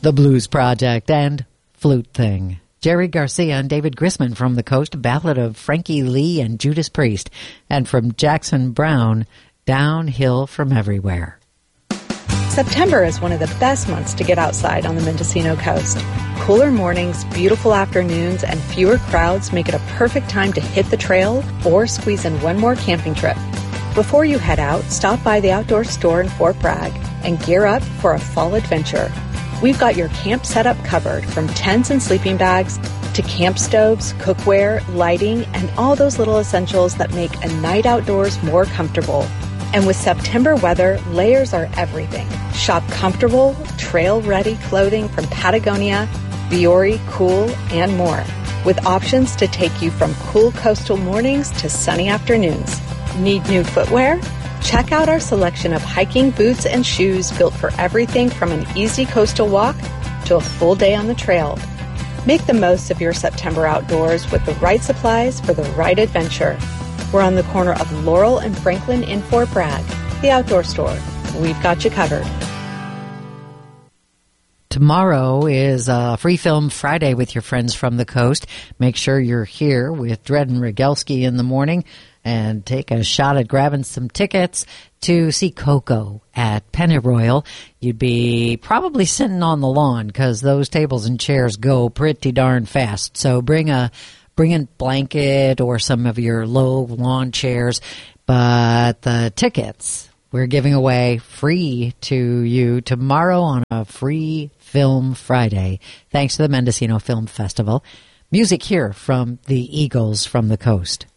The Blues Project, and Flute Thing. Jerry Garcia and David Grisman from the Coast, Ballad of Frankie Lee and Judas Priest. And from Jackson Browne, Downhill from Everywhere. September is one of the best months to get outside on the Mendocino coast. Cooler mornings, beautiful afternoons, and fewer crowds make it a perfect time to hit the trail or squeeze in one more camping trip. Before you head out, stop by the outdoor store in Fort Bragg and gear up for a fall adventure. We've got your camp setup covered, from tents and sleeping bags to camp stoves, cookware, lighting, and all those little essentials that make a night outdoors more comfortable. And with September weather, layers are everything. Shop comfortable, trail-ready clothing from Patagonia, Biore, Cool, and more, with options to take you from cool coastal mornings to sunny afternoons. Need new footwear? Check out our selection of hiking boots and shoes built for everything from an easy coastal walk to a full day on the trail. Make the most of your September outdoors with the right supplies for the right adventure. We're on the corner of Laurel and Franklin in Fort Bragg. The Outdoor Store. We've got you covered. Tomorrow is Free Film Friday with your friends from the coast. Make sure you're here with Dred and Rogelski in the morning and take a shot at grabbing some tickets to see Coco at Pennyroyal. You'd be probably sitting on the lawn because those tables and chairs go pretty darn fast. So bring a blanket or some of your low lawn chairs. But the tickets we're giving away free to you tomorrow on a Free Film Friday, thanks to the Mendocino Film Festival. Music here from the Eagles from the Coast.